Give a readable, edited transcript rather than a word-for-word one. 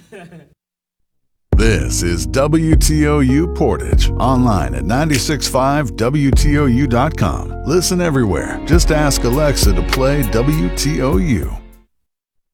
This is WTOU Portage, online at 965WTOU.com. Listen everywhere. Just ask Alexa to play WTOU.